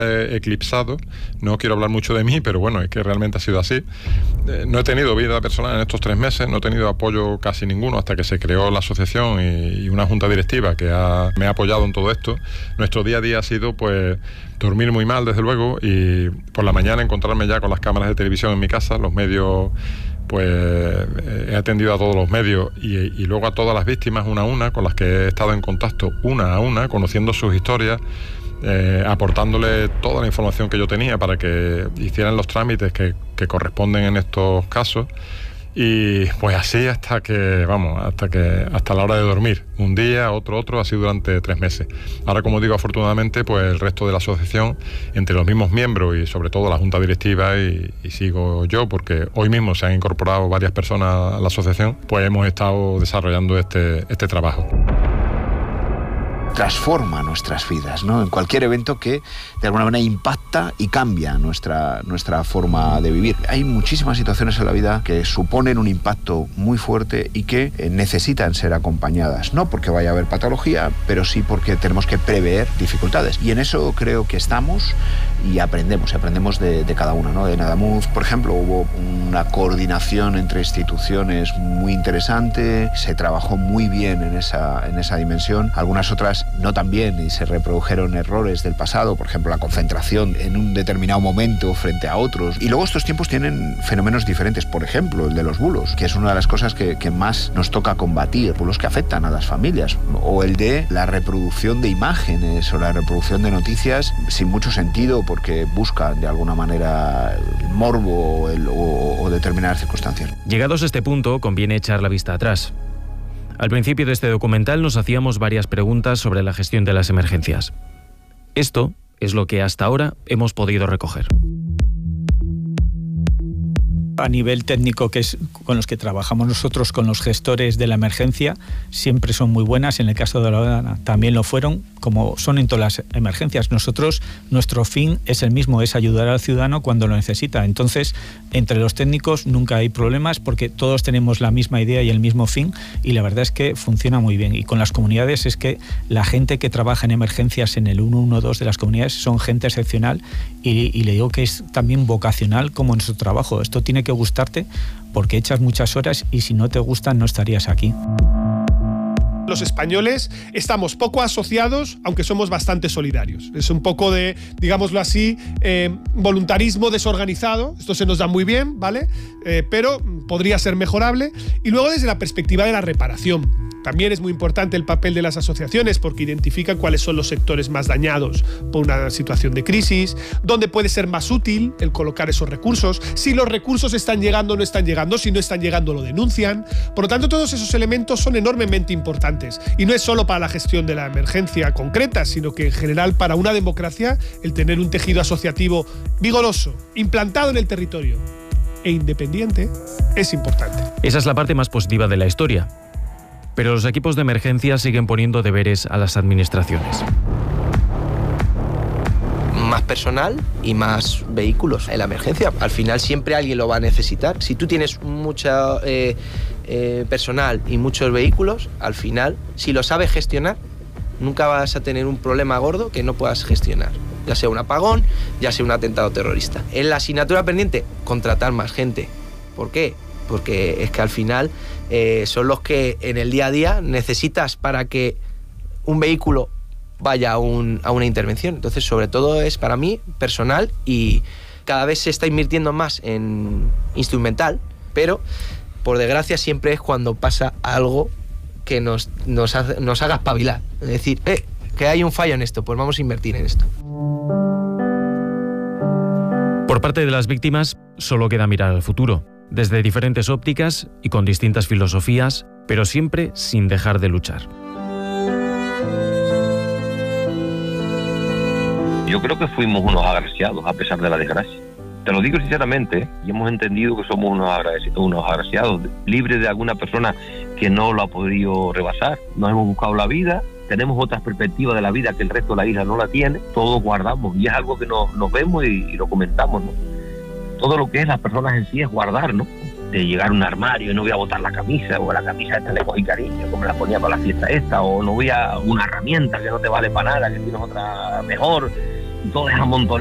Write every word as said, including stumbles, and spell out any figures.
He eclipsado, no quiero hablar mucho de mí, pero bueno, es que realmente ha sido así. Eh, no he tenido vida personal en estos tres meses, no he tenido apoyo casi ninguno hasta que se creó la asociación y, y una junta directiva que ha, me ha apoyado en todo esto. Nuestro día a día ha sido pues dormir muy mal, desde luego, y por la mañana encontrarme ya con las cámaras de televisión en mi casa, los medios, pues he atendido a todos los medios y, y luego a todas las víctimas una a una, con las que he estado en contacto una a una, conociendo sus historias, Eh, aportándole toda la información que yo tenía para que hicieran los trámites que, que corresponden en estos casos, y pues así hasta que, vamos, hasta que hasta la hora de dormir, un día, otro, otro, así durante tres meses. Ahora, como digo, afortunadamente, pues el resto de la asociación, entre los mismos miembros y sobre todo la junta directiva y, y sigo yo, porque hoy mismo se han incorporado varias personas a la asociación, pues hemos estado desarrollando este, este trabajo. Transforma nuestras vidas, ¿no? En cualquier evento que de alguna manera impacta y cambia nuestra, nuestra forma de vivir. Hay muchísimas situaciones en la vida que suponen un impacto muy fuerte y que eh, necesitan ser acompañadas, no porque vaya a haber patología, pero sí porque tenemos que prever dificultades. Y en eso creo que estamos y aprendemos, aprendemos de, de cada una, ¿no? De Nadamuz, por ejemplo, hubo una coordinación entre instituciones muy interesante, se trabajó muy bien en esa, en esa dimensión. Algunas otras no tan bien y se reprodujeron errores del pasado, por ejemplo la concentración en un determinado momento frente a otros. Y luego estos tiempos tienen fenómenos diferentes, por ejemplo el de los bulos, que es una de las cosas que, que más nos toca combatir, bulos que afectan a las familias, o el de la reproducción de imágenes o la reproducción de noticias sin mucho sentido porque buscan de alguna manera el morbo o, el, o, o determinadas circunstancias. Llegados a este punto, conviene echar la vista atrás. Al principio de este documental nos hacíamos varias preguntas sobre la gestión de las emergencias. Esto es lo que hasta ahora hemos podido recoger. A nivel técnico, que es con los que trabajamos nosotros, con los gestores de la emergencia, siempre son muy buenas. En el caso de la Dana también lo fueron, como son en todas las emergencias. Nosotros, nuestro fin es el mismo, es ayudar al ciudadano cuando lo necesita. Entonces, entre los técnicos nunca hay problemas porque todos tenemos la misma idea y el mismo fin, y la verdad es que funciona muy bien. Y con las comunidades es que la gente que trabaja en emergencias en el ciento doce de las comunidades son gente excepcional, y, y le digo que es también vocacional como nuestro trabajo. Esto tiene que gustarte porque echas muchas horas y si no te gustan no estarías aquí. Los españoles estamos poco asociados, aunque somos bastante solidarios. Es un poco de, digámoslo así, eh, voluntarismo desorganizado. Esto se nos da muy bien, ¿vale? Eh, pero podría ser mejorable. Y luego desde la perspectiva de la reparación. También es muy importante el papel de las asociaciones porque identifican cuáles son los sectores más dañados por una situación de crisis, dónde puede ser más útil el colocar esos recursos, si los recursos están llegando o no están llegando, si no están llegando lo denuncian. Por lo tanto, todos esos elementos son enormemente importantes y no es solo para la gestión de la emergencia concreta, sino que en general para una democracia el tener un tejido asociativo vigoroso, implantado en el territorio e independiente es importante. Esa es la parte más positiva de la historia. Pero los equipos de emergencia siguen poniendo deberes a las administraciones. Más personal y más vehículos en la emergencia. Al final siempre alguien lo va a necesitar. Si tú tienes mucho eh, eh, personal y muchos vehículos, al final, si lo sabes gestionar, nunca vas a tener un problema gordo que no puedas gestionar. Ya sea un apagón, ya sea un atentado terrorista. En la asignatura pendiente, contratar más gente. ¿Por qué? Porque es que al final eh, son los que en el día a día necesitas para que un vehículo vaya a, un, a una intervención. Entonces, sobre todo es para mí personal y cada vez se está invirtiendo más en instrumental, pero por desgracia siempre es cuando pasa algo que nos, nos, hace, nos haga espabilar. Es decir, eh, que hay un fallo en esto, pues vamos a invertir en esto. Por parte de las víctimas, solo queda mirar al futuro. Desde diferentes ópticas y con distintas filosofías, pero siempre sin dejar de luchar. Yo creo que fuimos unos agraciados a pesar de la desgracia. Te lo digo sinceramente, y hemos entendido que somos unos agraciados, unos agraciados, libres de alguna persona que no lo ha podido rebasar. Nos hemos buscado la vida, tenemos otras perspectivas de la vida que el resto de la isla no la tiene, todos guardamos, y es algo que nos, nos vemos y, y lo comentamos, ¿no? Todo lo que es las personas en sí es guardar, ¿no? De llegar a un armario y no voy a botar la camisa, o la camisa esta le cogí cariño, como la ponía para la fiesta esta, o no voy a una herramienta que no te vale para nada, que tienes otra mejor. todo es amontonado.